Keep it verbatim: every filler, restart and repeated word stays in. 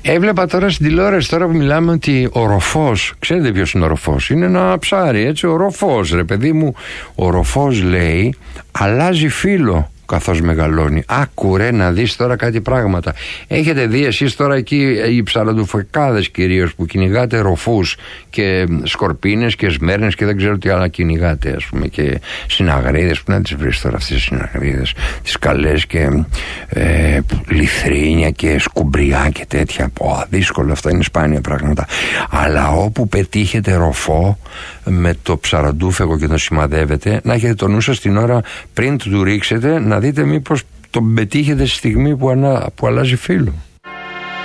Έβλεπα τώρα στην τηλεόραση, τώρα που μιλάμε, ότι ο ροφός, ξέρετε ποιος είναι ο ροφός? Είναι ένα ψάρι, έτσι, ο ροφός, ρε παιδί μου. Ο ροφός, λέει, αλλάζει φύλο καθώς μεγαλώνει. Άκου ρε να δεις τώρα κάτι πράγματα. Έχετε δει εσείς τώρα εκεί οι ψαραντουφεκάδες κυρίως που κυνηγάτε ροφούς και σκορπίνες και σμέρνες και δεν ξέρω τι άλλα κυνηγάτε, ας πούμε, και συναγρίδες. Πού να τις βρεις τώρα αυτές τις συναγρίδες, τις καλές, και ε, λιθρίνια και σκουμπριά και τέτοια? Πω, δύσκολο, αυτά είναι σπάνια πράγματα. Αλλά όπου πετύχετε ροφό με το ψαραντούφεκο και τον σημαδεύετε, να έχετε το νου σας την ώρα πριν του ρίξετε, να δείτε μήπως τον πετύχετε στη στιγμή που, ανα, που αλλάζει φύλο.